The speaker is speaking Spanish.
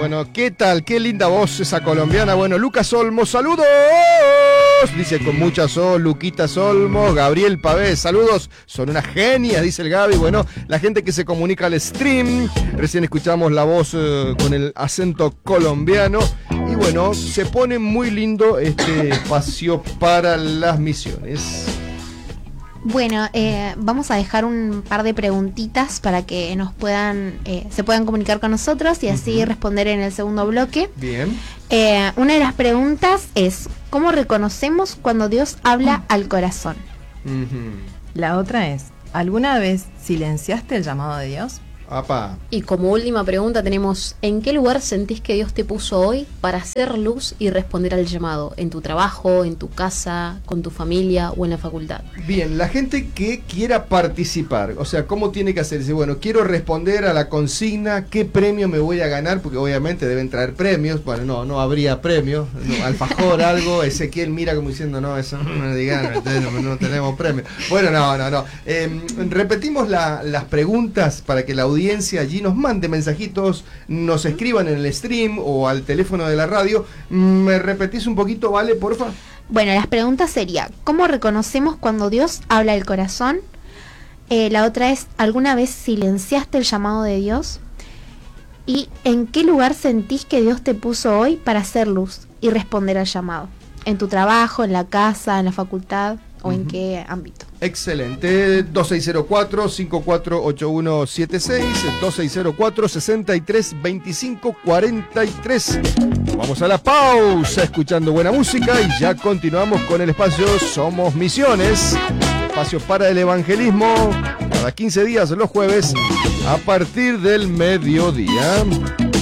Bueno, ¿qué tal? Qué linda voz esa colombiana. Bueno, Lucas Olmos, saludos. Dice con mucha sol, Luquita Olmos, Gabriel Pavés, saludos. Son unas genias, dice el Gaby. Bueno, la gente que se comunica al stream. Recién escuchamos la voz con el acento colombiano. Y bueno, se pone muy lindo este espacio para las misiones. Bueno, vamos a dejar un par de preguntitas para que se puedan comunicar con nosotros y así responder en el segundo bloque. Bien. Una de las preguntas es, ¿cómo reconocemos cuando Dios habla al corazón? La otra es, ¿alguna vez silenciaste el llamado de Dios? Apá. Y como última pregunta tenemos, ¿en qué lugar sentís que Dios te puso hoy para hacer luz y responder al llamado? ¿En tu trabajo, en tu casa, con tu familia o en la facultad? Bien, la gente que quiera participar, o sea, ¿cómo tiene que hacer? Dice, bueno, quiero responder a la consigna, ¿qué premio me voy a ganar? Porque obviamente deben traer premios. Bueno, no habría premios, alfajor, algo. Ezequiel mira como diciendo, no, eso no me digan, no tenemos premio. Bueno, no. Repetimos las preguntas para que la audiencia allí nos mande mensajitos, nos escriban en el stream o al teléfono de la radio. ¿Me repetís un poquito, Vale, porfa? Bueno, las preguntas serían, ¿cómo reconocemos cuando Dios habla al corazón? La otra es, ¿alguna vez silenciaste el llamado de Dios? ¿Y en qué lugar sentís que Dios te puso hoy para hacer luz y responder al llamado? ¿En tu trabajo, en la casa, en la facultad o en qué ámbito? Excelente. 2604-548176, 2604-632543. Vamos a la pausa escuchando buena música y ya continuamos con el espacio Somos Misiones, espacio para el evangelismo, cada 15 días los jueves a partir del mediodía.